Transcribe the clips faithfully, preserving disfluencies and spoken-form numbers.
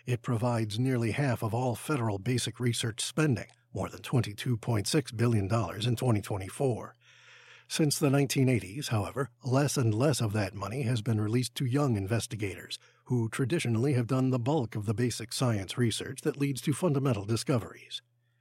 It provides nearly half of all federal basic research spending, more than twenty-two point six billion dollars in twenty twenty-four. Since the nineteen eighties, however, less and less of that money has been released to young investigators, who traditionally have done the bulk of the basic science research that leads to fundamental discoveries.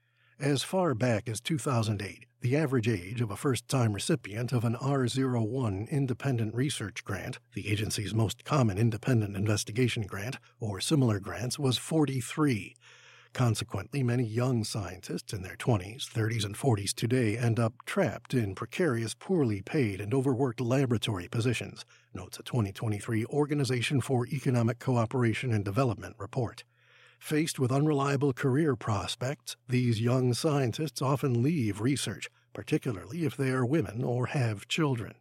As far back as two thousand eight, the average age of a first-time recipient of an R zero one Independent Research Grant, the agency's most common independent investigation grant, or similar grants, was forty-three. Consequently, many young scientists in their twenties, thirties, and forties today end up trapped in precarious, poorly paid, and overworked laboratory positions, notes a twenty twenty-three Organization for Economic Cooperation and Development report. Faced with unreliable career prospects, these young scientists often leave research, particularly if they are women or have children.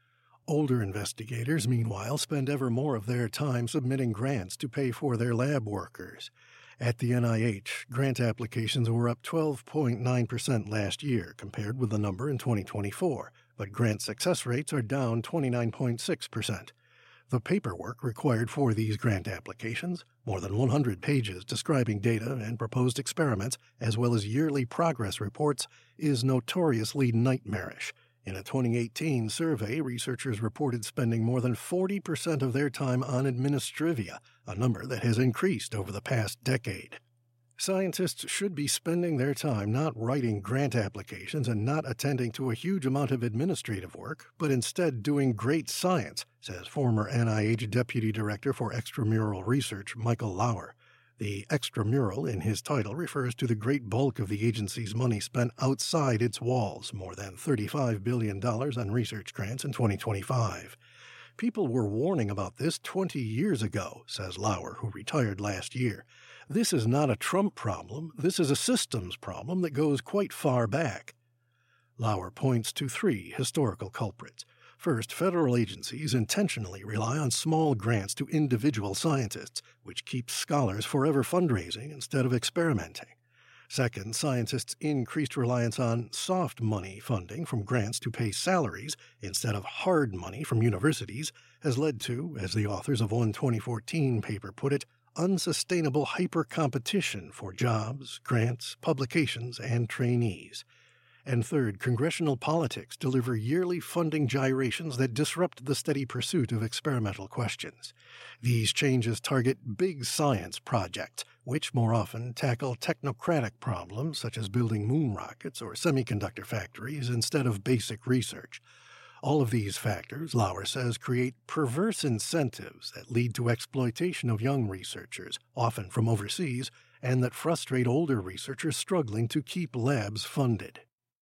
Older investigators, meanwhile, spend ever more of their time submitting grants to pay for their lab workers. At the N I H, grant applications were up twelve point nine percent last year compared with the number in twenty twenty-four, but grant success rates are down twenty-nine point six percent. The paperwork required for these grant applications, more than one hundred pages describing data and proposed experiments, as well as yearly progress reports, is notoriously nightmarish. In a twenty eighteen survey, researchers reported spending more than forty percent of their time on administrivia, a number that has increased over the past decade. Scientists should be spending their time not writing grant applications and not attending to a huge amount of administrative work, but instead doing great science, says former N I H Deputy Director for Extramural Research Michael Lauer. The extramural in his title refers to the great bulk of the agency's money spent outside its walls, more than thirty-five billion dollars on research grants in twenty twenty-five. People were warning about this twenty years ago, says Lauer, who retired last year. This is not a Trump problem, this is a systems problem that goes quite far back. Lauer points to three historical culprits. First, federal agencies intentionally rely on small grants to individual scientists, which keeps scholars forever fundraising instead of experimenting. Second, scientists' increased reliance on soft money funding from grants to pay salaries instead of hard money from universities has led to, as the authors of one twenty fourteen paper put it, unsustainable hyper-competition for jobs, grants, publications, and trainees. And third, congressional politics deliver yearly funding gyrations that disrupt the steady pursuit of experimental questions. These changes target big science projects, which more often tackle technocratic problems such as building moon rockets or semiconductor factories instead of basic research. All of these factors, Lauer says, create perverse incentives that lead to exploitation of young researchers, often from overseas, and that frustrate older researchers struggling to keep labs funded.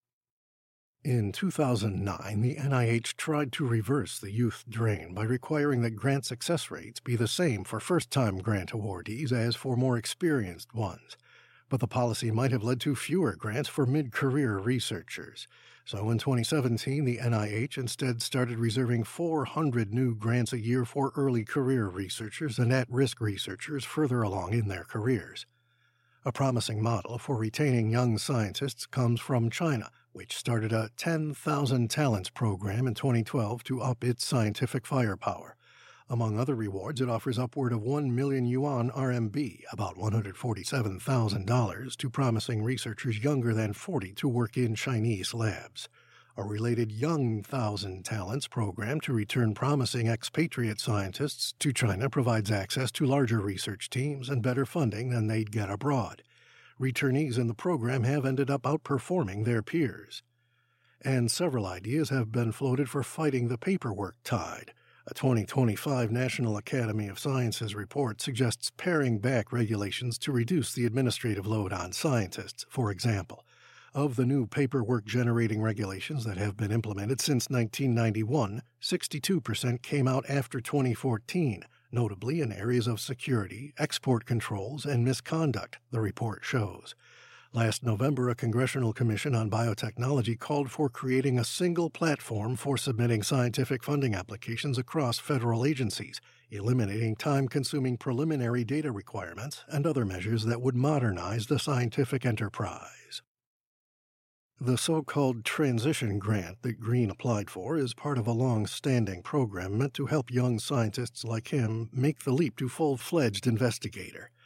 In two thousand nine, the N I H tried to reverse the youth drain by requiring that grant success rates be the same for first-time grant awardees as for more experienced ones. But the policy might have led to fewer grants for mid-career researchers. So in twenty seventeen, the N I H instead started reserving four hundred new grants a year for early career researchers and at-risk researchers further along in their careers. A promising model for retaining young scientists comes from China, which started a ten thousand Talents program in twenty twelve to up its scientific firepower. Among other rewards, it offers upward of one million yuan R M B, about one hundred forty-seven thousand dollars, to promising researchers younger than forty to work in Chinese labs. A related Young Thousand Talents program to return promising expatriate scientists to China provides access to larger research teams and better funding than they'd get abroad. Returnees in the program have ended up outperforming their peers. And several ideas have been floated for fighting the paperwork tide. A twenty twenty-five National Academy of Sciences report suggests paring back regulations to reduce the administrative load on scientists, for example. Of the new paperwork-generating regulations that have been implemented since nineteen ninety-one, sixty-two percent came out after twenty fourteen, notably in areas of security, export controls, and misconduct, the report shows. Last November, a congressional commission on biotechnology called for creating a single platform for submitting scientific funding applications across federal agencies, eliminating time-consuming preliminary data requirements and other measures that would modernize the scientific enterprise. The so-called transition grant that Green applied for is part of a long-standing program meant to help young scientists like him make the leap to full-fledged investigator.